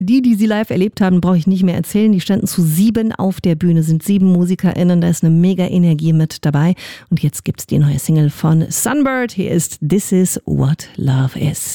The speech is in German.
Die sie live erlebt haben, brauche ich nicht mehr erzählen. Die standen zu 7 auf der Bühne, sind 7 MusikerInnen. Da ist eine mega Energie mit dabei. Und jetzt gibt's die neue Single von Sunbird. Hier ist This Is What Love Is.